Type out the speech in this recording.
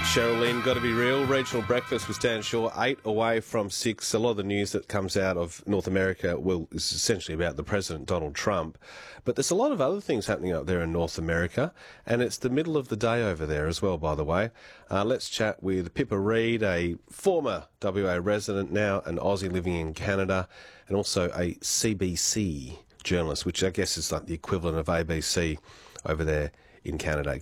Cheryl Lynn, got to be real. Regional breakfast with Stan Shaw, 8 away from 6. A lot of the news that comes out of North America is essentially about the President, Donald Trump. But there's a lot of other things happening up there in North America, and it's the middle of the day over there as well, by the way. Let's chat with Pippa Reid, a former WA resident, now an Aussie living in Canada, and also a CBC journalist, which I guess is like the equivalent of ABC over there in Canada.